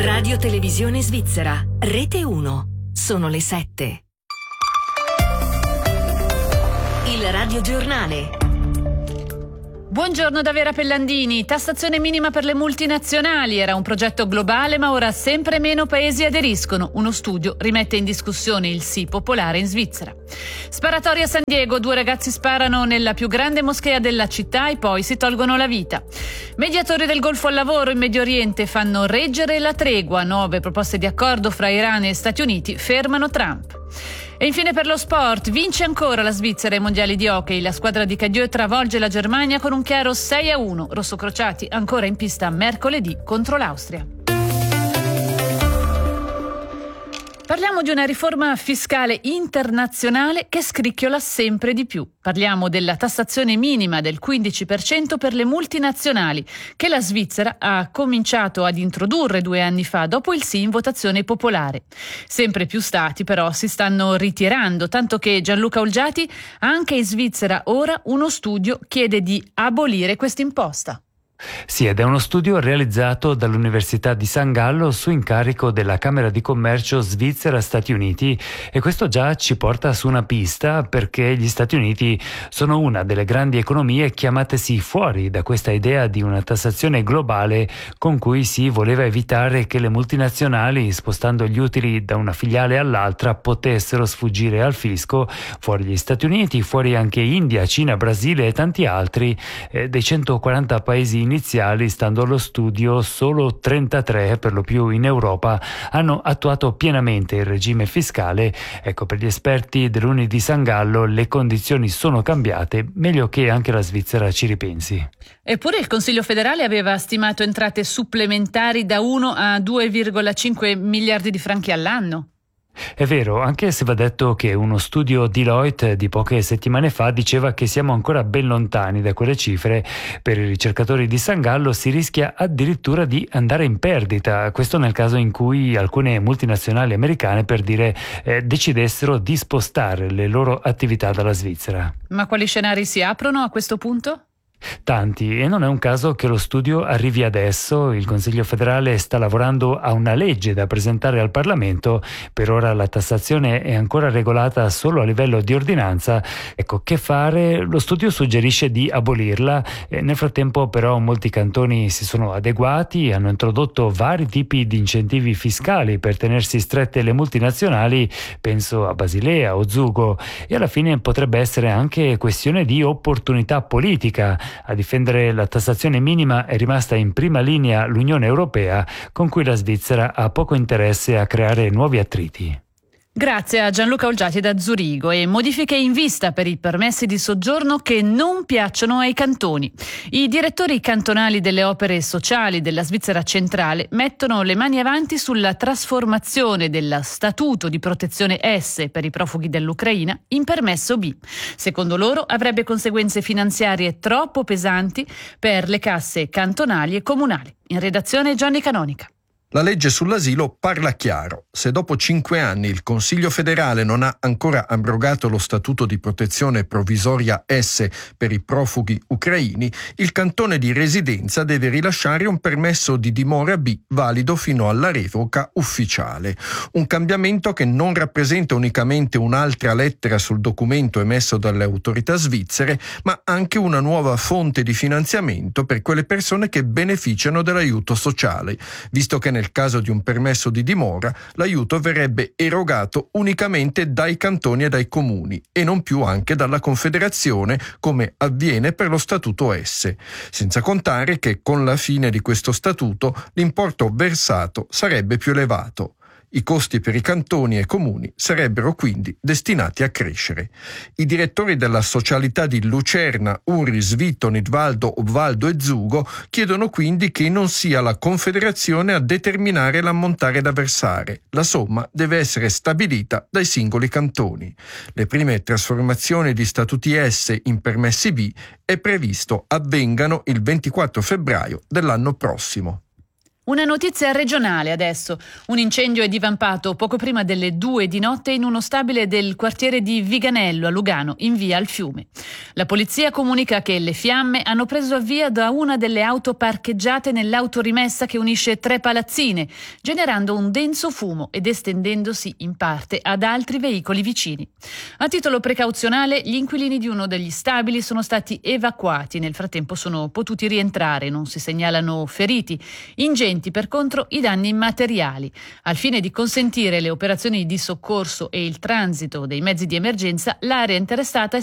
Radio Televisione Svizzera, Rete 1. Sono le 7. Il radiogiornale. Buongiorno da Vera Pellandini. Tassazione minima per le multinazionali. Era un progetto globale, ma ora sempre meno paesi aderiscono. Uno studio rimette in discussione il sì popolare in Svizzera. Sparatoria a San Diego. 2 ragazzi sparano nella più grande moschea della città e poi si tolgono la vita. Mediatori del Golfo al lavoro in Medio Oriente fanno reggere la tregua. 9 proposte di accordo fra Iran e Stati Uniti fermano Trump. E infine per lo sport, vince ancora la Svizzera ai mondiali di hockey. La squadra di Cadieux travolge la Germania con un chiaro 6-1. Rossocrociati ancora in pista mercoledì contro l'Austria. Parliamo di una riforma fiscale internazionale che scricchiola sempre di più. Parliamo della tassazione minima del 15% per le multinazionali, che la Svizzera ha cominciato ad introdurre 2 anni fa, dopo il sì in votazione popolare. Sempre più stati però si stanno ritirando, tanto che Gianluca Olgiati, anche in Svizzera ora uno studio chiede di abolire quest'imposta. Sì, ed è uno studio realizzato dall'Università di San Gallo su incarico della Camera di Commercio Svizzera-Stati Uniti, e questo già ci porta su una pista, perché gli Stati Uniti sono una delle grandi economie chiamatesi fuori da questa idea di una tassazione globale con cui si voleva evitare che le multinazionali, spostando gli utili da una filiale all'altra, potessero sfuggire al fisco. Fuori gli Stati Uniti, fuori anche India, Cina, Brasile e tanti altri. Dei 140 paesi iniziali, stando allo studio, solo 33, per lo più in Europa, hanno attuato pienamente il regime fiscale. Ecco, per gli esperti dell'Uni di San Gallo le condizioni sono cambiate, meglio che anche la Svizzera ci ripensi. Eppure il Consiglio federale aveva stimato entrate supplementari da 1 a 2,5 miliardi di franchi all'anno. È vero, anche se va detto che uno studio Deloitte di poche settimane fa diceva che siamo ancora ben lontani da quelle cifre. Per i ricercatori di San Gallo si rischia addirittura di andare in perdita, questo nel caso in cui alcune multinazionali americane, per dire, decidessero di spostare le loro attività dalla Svizzera. Ma quali scenari si aprono a questo punto? Tanti, e non è un caso che lo studio arrivi adesso. Il Consiglio federale sta lavorando a una legge da presentare al Parlamento. Per ora la tassazione è ancora regolata solo a livello di ordinanza. Ecco, che fare? Lo studio suggerisce di abolirla. Nel frattempo però molti cantoni si sono adeguati, hanno introdotto vari tipi di incentivi fiscali per tenersi strette le multinazionali, penso a Basilea o Zugo, e alla fine potrebbe essere anche questione di opportunità politica. A difendere la tassazione minima è rimasta in prima linea l'Unione Europea, con cui la Svizzera ha poco interesse a creare nuovi attriti. Grazie a Gianluca Olgiati da Zurigo. E modifiche in vista per i permessi di soggiorno che non piacciono ai cantoni. I direttori cantonali delle opere sociali della Svizzera centrale mettono le mani avanti sulla trasformazione dello statuto di protezione S per i profughi dell'Ucraina in permesso B. Secondo loro avrebbe conseguenze finanziarie troppo pesanti per le casse cantonali e comunali. In redazione Gianni Canonica. La legge sull'asilo parla chiaro. Se dopo 5 anni il Consiglio federale non ha ancora abrogato lo statuto di protezione provvisoria S per i profughi ucraini, il cantone di residenza deve rilasciare un permesso di dimora B valido fino alla revoca ufficiale. Un cambiamento che non rappresenta unicamente un'altra lettera sul documento emesso dalle autorità svizzere, ma anche una nuova fonte di finanziamento per quelle persone che beneficiano dell'aiuto sociale, visto che nel caso di un permesso di dimora l'aiuto verrebbe erogato unicamente dai cantoni e dai comuni e non più anche dalla Confederazione, come avviene per lo Statuto S. Senza contare che con la fine di questo statuto l'importo versato sarebbe più elevato. I costi per i cantoni e comuni sarebbero quindi destinati a crescere. I direttori della socialità di Lucerna, Uri, Svitto, Nidvaldo, Obvaldo e Zugo chiedono quindi che non sia la Confederazione a determinare l'ammontare da versare. La somma deve essere stabilita dai singoli cantoni. Le prime trasformazioni di statuti S in permessi B è previsto avvengano il 24 febbraio dell'anno prossimo. Una notizia regionale adesso. Un incendio è divampato poco prima delle 2 di notte in uno stabile del quartiere di Viganello a Lugano, in via al Fiume. La polizia comunica che le fiamme hanno preso avvio da una delle auto parcheggiate nell'autorimessa che unisce 3 palazzine, generando un denso fumo ed estendendosi in parte ad altri veicoli vicini. A titolo precauzionale, gli inquilini di uno degli stabili sono stati evacuati. Nel frattempo sono potuti rientrare, non si segnalano feriti. Ingenti per contro i danni immateriali. Al fine di consentire le operazioni di soccorso e il transito dei mezzi di emergenza, l'area interessata è